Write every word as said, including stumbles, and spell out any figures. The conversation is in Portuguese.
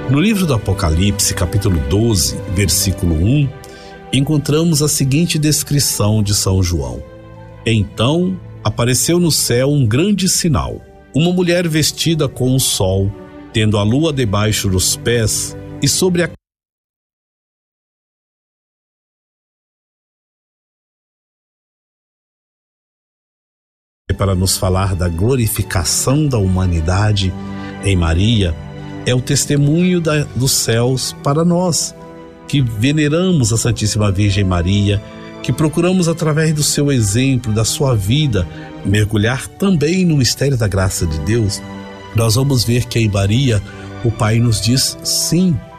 No livro do Apocalipse, capítulo doze, versículo um, encontramos a seguinte descrição de São João. Então apareceu no céu um grande sinal, uma mulher vestida com o sol, tendo a lua debaixo dos pés e sobre a para nos falar da glorificação da humanidade em Maria. É o testemunho da, dos céus para nós, que veneramos a Santíssima Virgem Maria, que procuramos, através do seu exemplo, da sua vida, mergulhar também no mistério da graça de Deus. Nós vamos ver que em Maria o Pai nos diz sim,